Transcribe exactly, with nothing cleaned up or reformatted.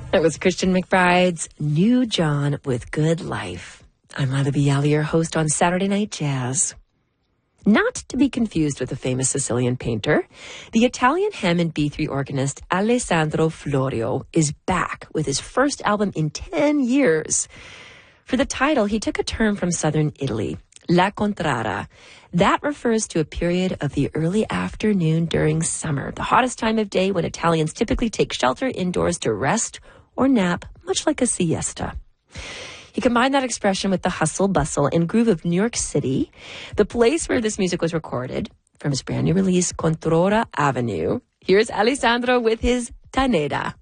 That was Christian McBride's New John with Good Life. I'm Lila Bialy, your host on Saturday Night Jazz. Not to be confused with the famous Sicilian painter, the Italian Hammond B three organist Alessandro Florio is back with his first album in ten years. For the title, he took a term from southern Italy, La Contrada. That refers to a period of the early afternoon during summer, the hottest time of day when Italians typically take shelter indoors to rest or nap, much like a siesta. He combined that expression with the hustle, bustle, and groove of New York City, the place where this music was recorded, from his brand new release, Contrada Avenue. Here's Alessandro with his Taneda.